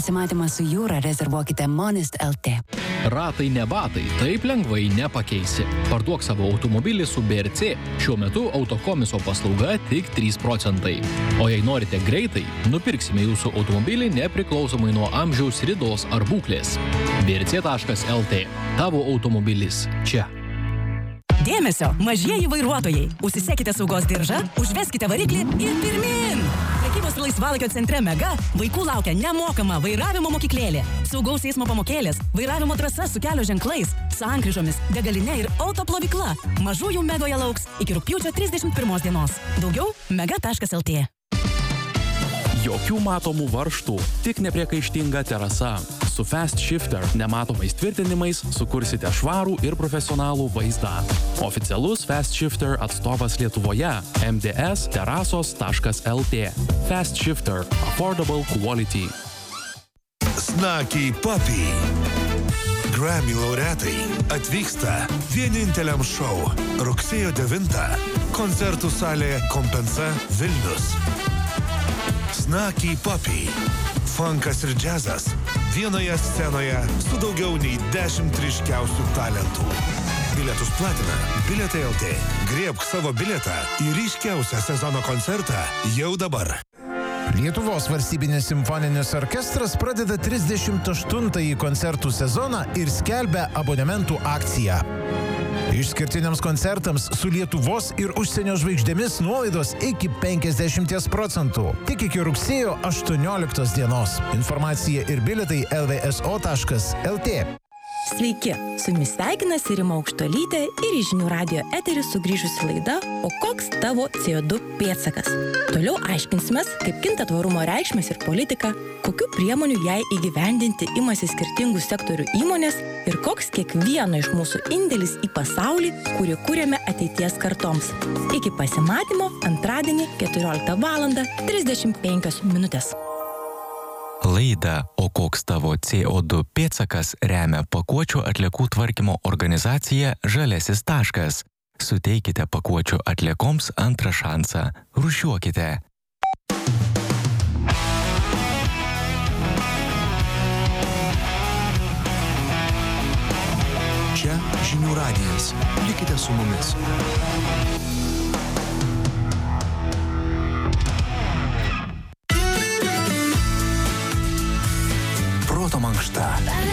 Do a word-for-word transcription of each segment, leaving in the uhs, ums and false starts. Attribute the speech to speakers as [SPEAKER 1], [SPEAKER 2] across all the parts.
[SPEAKER 1] Pasimatymą su jūra rezervuokite Monist L T.
[SPEAKER 2] Ratai ne batai, taip lengvai nepakeisi. Parduok savo automobilį su B R C. Šiuo metu autokomiso paslauga tik trys procentai. O jei norite greitai, nupirksime jūsų automobilį nepriklausomai nuo amžiaus, ridos ar būklės. B R C taškas L T. Tavo automobilis čia.
[SPEAKER 3] Dėmesio, mažieji vairuotojai. Užsisekite saugos diržą, užveskite variklį ir pirmin. Prekybos ir laisvalaikio centre Mega vaikų laukia nemokama vairavimo mokyklėlė, saugaus eismo pamokėlės, vairavimo trasa su kelio ženklais, sankryžomis, degaline ir autoplovykla. Mažųjų Megoje lauks iki rugpjūčio trisdešimt pirmos dienos. Daugiau mega taškas L T.
[SPEAKER 4] Jokių matomų varžtų, tik nepriekaištinga terasa. Su Fast Shifter nematomais tvirtinimais sukursite švarų ir profesionalų vaizdą. Oficialus Fast Shifter atstovas Lietuvoje – M D S terasos taškas L T. Fast Shifter – Affordable Quality.
[SPEAKER 5] Snacky Puppy. Grammy laureatai atvyksta vieninteliam šou rugsėjo devintą. Koncertų salė Kompensa Vilnius. Snacky Puppy. Funkas ir džiazas vienoje scenoje su daugiau nei dešimt ryškiausių talentų. Bilietus platina Bilietai L T. Griebk savo bilietą į ryškiausią sezono koncertą jau dabar.
[SPEAKER 6] Lietuvos valstybinis simfoninis orkestras pradeda trisdešimt aštuntąjį koncertų sezoną ir skelbia abonementų akciją. Išskirtiniams koncertams su Lietuvos ir užsienio žvaigždėmis nuolaidos iki penkiasdešimt procentų. Tik iki rugsėjo aštuonioliktos dienos. Informacija ir bilietai L V S O taškas L T.
[SPEAKER 3] Sveiki, su jumis sveikinasi Rima Aukštuolytė ir į Žinių radijo eterį sugrįžusi laida O koks tavo C O du pėdsakas? Toliau aiškinsimės, kaip kinta tvarumo reikšmės ir politika, kokių priemonių jai įgyvendinti imasi skirtingų sektorių įmonės ir koks kiekvieno iš mūsų indėlis į pasaulį, kurį kūrėme ateities kartoms. Iki pasimatymo antradienį keturioliktą valandą trisdešimt penkios minutės.
[SPEAKER 7] Laidą O koks tavo C O du pėdsakas remia pakuočių atliekų tvarkymo organizacija Žaliasis taškas. Suteikite pakuočių atliekoms antrą šansą. Rūšiuokite.
[SPEAKER 5] Čia Žinių radijas. Likite su mumis. Proto mankšta.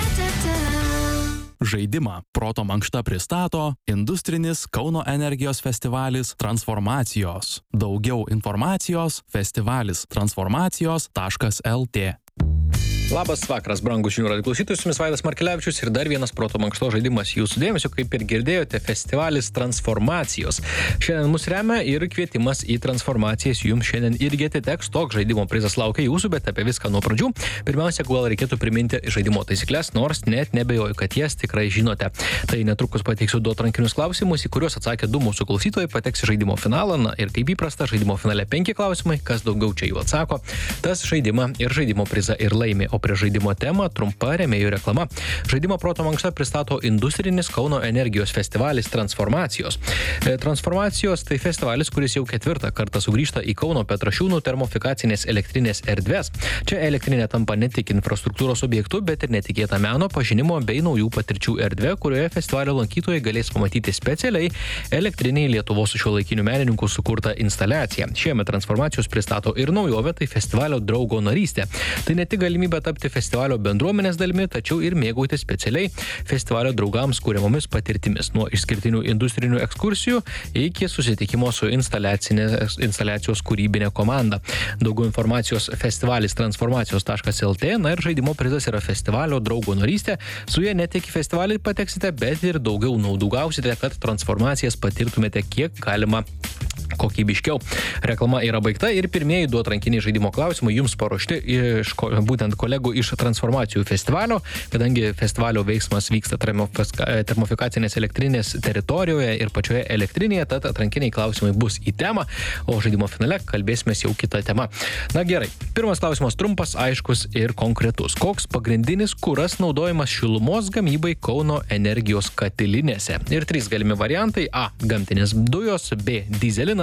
[SPEAKER 4] Žaidimą Proto mankšta pristato industrinis Kauno energijos festivalis Transformacijos. Daugiau informacijos festivalis transformacijos taškas L T.
[SPEAKER 2] Labas vakaras, brangus Žinių radijo klausytojai, su jumis Vaidas Markelevičius ir dar vienas Proto mankštos žaidimas jūsų dėmesio, kaip ir girdėjote, festivalis Transformacijos. Šiandien mus remia ir kvietimas į transformacijas jums šiandien irgi atiteks. Toks žaidimo prizas laukia jūsų, bet apie viską nuo pradžių. Pirmiausia, gal reikėtų priminti žaidimo taisyklės, nors net nebejoju, kad jas tikrai žinote. Tai netrukus pateiksiu du atrankinius klausimus, į kuriuos atsakė du mūsų klausytojai, pateks į žaidimo finalą. Na, ir kaip įprasta, žaidimo finale penki klausimai, kas daugiau čia jų atsako, tas žaidimą ir žaidimo prizą ir laimi. O prie žaidimo temą trumpa rėmėjų reklama. Žaidimo Proto mankšta pristato industrinis Kauno energijos festivalis Transformacijos. Transformacijos tai festivalis, kuris jau ketvirtą kartą sugrįžta į Kauno Petrašiūnų termofikacinės elektrinės erdves. Čia elektrinė tampa ne tik infrastruktūros objektu, bet ir netikėta meno, pažinimo bei naujų patirčių erdvė, kurioje festivalio lankytojai galės pamatyti specialiai elektriniai Lietuvos šiuolaikinių menininkų sukurtą instaliaciją. Šiemet Transformacijos pristato ir naujovę, tai festivalio draugo narystė. Tai ne tik galimybė tapti festivalio bendruomenės dalimi, tačiau ir mėgauti specialiai festivalio draugams kuriamomis patirtimis, nuo išskirtinių industrinių ekskursijų iki susitikimo su instaliacijos kūrybinė komanda. Daugiau informacijos festivalis transformacijos taškas L T, na ir žaidimo prizas yra festivalio draugo narystė. Su ja ne tik į festivalį pateksite, bet ir daugiau naudų gausite, kad transformacijas patirtumėte kiek galima kokybiškiau. Reklama yra baigta ir pirmieji du atrankiniai žaidimo klausimai jums paruošti iš būtent kolegų iš Transformacijų festivalio, kadangi festivalio veiksmas vyksta termofikacinės elektrinės teritorijoje ir pačioje elektrinėje, tad atrankiniai klausimai bus į temą, o žaidimo finale kalbėsime jau kitą temą. Na gerai, pirmas klausimas trumpas, aiškus ir konkretus. Koks pagrindinis kuras naudojamas šilumos gamybai Kauno energijos katilinėse? Ir trys galimi variantai: A. Gamtinės dujos, B. Dyzelinas,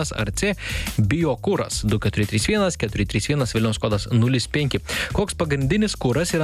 [SPEAKER 2] vienas ar C biokūras du keturi trys vienas keturi trys vienas Vilniaus kodas nulis penki. Koks pagrindinis kuras yra